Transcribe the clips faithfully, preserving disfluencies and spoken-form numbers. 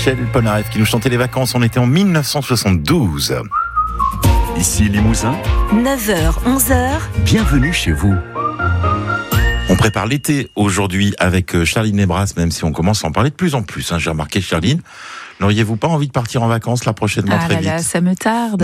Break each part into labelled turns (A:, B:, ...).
A: Michel Polnareff qui nous chantait les vacances. On était en mille neuf cent soixante-douze.
B: Ici Limousin,
C: neuf heures, onze heures.
B: Bienvenue chez vous.
A: On prépare l'été aujourd'hui avec Charline Ebras, même si on commence à en parler de plus en plus. Hein, j'ai remarqué, Charline, n'auriez-vous pas envie de partir en vacances là prochainement
C: ah
A: très
C: là
A: vite
C: là, ça me tarde.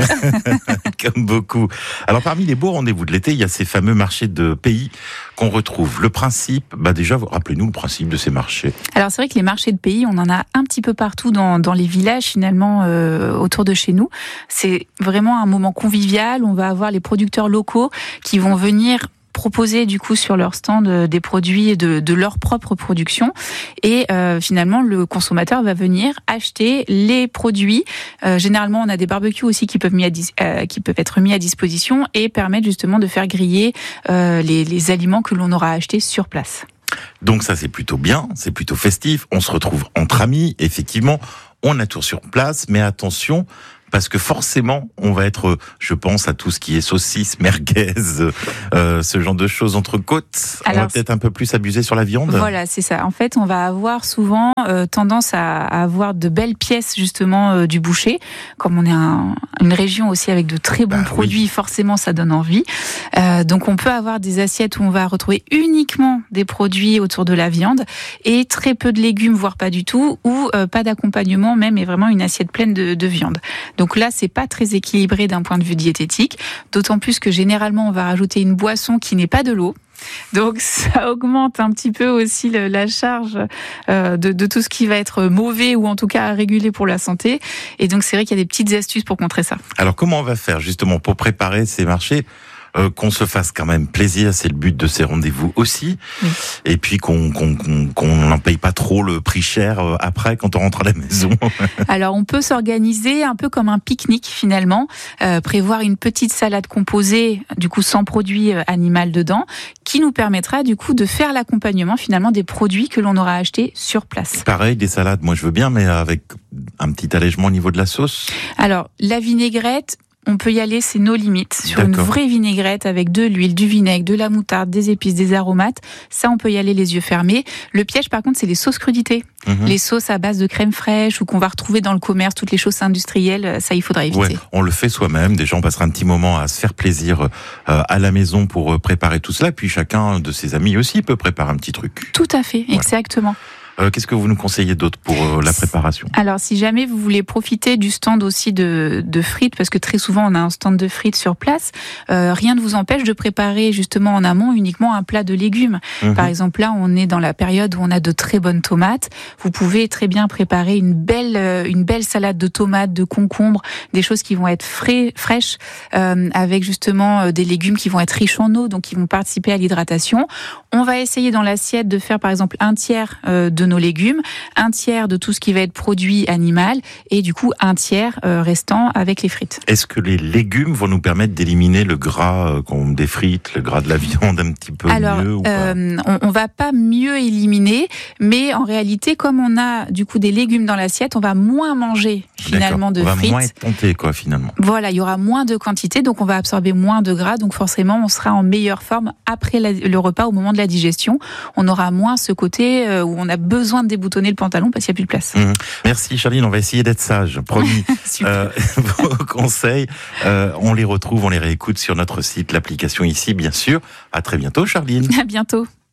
A: Comme beaucoup. Alors parmi les beaux rendez-vous de l'été, il y a ces fameux marchés de pays qu'on retrouve. Le principe, bah déjà, rappelez-nous le principe de ces marchés.
C: Alors c'est vrai que les marchés de pays, on en a un petit peu partout dans, dans les villages finalement euh, autour de chez nous. C'est vraiment un moment convivial. On va avoir les producteurs locaux qui vont venir proposer du coup sur leur stand des produits de, de leur propre production et euh, finalement le consommateur va venir acheter les produits. Euh, généralement on a des barbecues aussi qui peuvent, mis à dis- euh, qui peuvent être mis à disposition et permettre justement de faire griller euh, les, les aliments que l'on aura achetés sur place.
A: Donc ça c'est plutôt bien, c'est plutôt festif, on se retrouve entre amis, effectivement, on a tout sur place, mais attention, parce que forcément, on va être, je pense à tout ce qui est saucisses, merguez, euh, ce genre de choses, entrecôtes. On va peut-être un peu plus abuser sur la viande.
C: Voilà, c'est ça. En fait, on va avoir souvent euh, tendance à, à avoir de belles pièces justement euh, du boucher. Comme on est un, une région aussi avec de très bons bah, produits, oui. Forcément, ça donne envie. Euh, donc, on peut avoir des assiettes où on va retrouver uniquement des produits autour de la viande et très peu de légumes, voire pas du tout, ou euh, pas d'accompagnement même, et vraiment une assiette pleine de, de viande. Donc là, c'est pas très équilibré d'un point de vue diététique, d'autant plus que généralement, on va rajouter une boisson qui n'est pas de l'eau. Donc ça augmente un petit peu aussi le, la charge euh, de, de tout ce qui va être mauvais ou en tout cas à réguler pour la santé. Et donc c'est vrai qu'il y a des petites astuces pour contrer ça. Alors
A: comment on va faire justement pour préparer ces marchés ? Euh, qu'on se fasse quand même plaisir, c'est le but de ces rendez-vous aussi. Oui. Et puis qu'on qu'on qu'on qu'on n'en paye pas trop le prix cher euh, après quand on rentre à la maison.
C: Alors on peut s'organiser un peu comme un pique-nique finalement, euh, prévoir une petite salade composée du coup sans produit euh, animal dedans, qui nous permettra du coup de faire l'accompagnement finalement des produits que l'on aura achetés sur place.
A: Pareil, des salades, moi je veux bien, mais avec un petit allègement au niveau de la sauce.
C: Alors la vinaigrette, on peut y aller, c'est nos limites. Sur
A: D'accord.
C: Une vraie vinaigrette avec de l'huile, du vinaigre, de la moutarde, des épices, des aromates, ça on peut y aller les yeux fermés. Le piège par contre, c'est les sauces crudités. Mmh. Les sauces à base de crème fraîche ou qu'on va retrouver dans le commerce, toutes les choses industrielles, ça il faudra éviter.
A: Ouais, on le fait soi-même, déjà on passera un petit moment à se faire plaisir euh, à la maison pour préparer tout cela, puis chacun de ses amis aussi peut préparer un petit truc.
C: Tout à fait, voilà. Exactement.
A: Euh, qu'est-ce que vous nous conseillez d'autre pour euh, la préparation ?
C: Alors, si jamais vous voulez profiter du stand aussi de, de frites, parce que très souvent on a un stand de frites sur place, euh, rien ne vous empêche de préparer justement en amont uniquement un plat de légumes. Mmh. Par exemple, là, on est dans la période où on a de très bonnes tomates. Vous pouvez très bien préparer une belle, une belle salade de tomates, de concombres, des choses qui vont être frais, fraîches, euh, avec justement des légumes qui vont être riches en eau, donc qui vont participer à l'hydratation. On va essayer dans l'assiette de faire par exemple un tiers euh, de nos légumes, un tiers de tout ce qui va être produit animal et du coup un tiers euh, restant avec les frites.
A: Est-ce que les légumes vont nous permettre d'éliminer le gras euh, comme des frites, le gras de la viande un petit peu
C: Alors,
A: mieux ou pas
C: euh, on, on va pas mieux éliminer, mais en réalité comme on a du coup des légumes dans l'assiette, on va moins manger finalement de
A: on
C: frites.
A: On va moins être tenté quoi finalement.
C: Voilà, il y aura moins de quantité, donc on va absorber moins de gras, donc forcément on sera en meilleure forme après la, le repas au moment de la digestion. On aura moins ce côté euh, où on a besoin de déboutonner le pantalon parce qu'il n'y a plus de place.
A: Mmh. Merci Charline, on va essayer d'être sage, promis. euh, vos conseils, euh, on les retrouve, on les réécoute sur notre site, l'application ici bien sûr. À très bientôt Charline.
C: À bientôt.